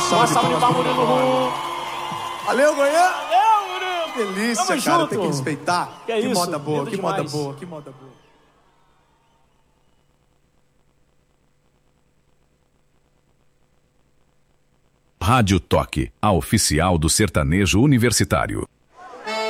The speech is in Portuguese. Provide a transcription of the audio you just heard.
salva de palmas pro Murilo. Valeu, Goiânia! Valeu, Murilo! Delícia, Tamo cara, junto. tem que respeitar. Que isso, moda boa, lindo que moda demais. boa, que moda boa. Rádio Toque, a oficial do sertanejo universitário.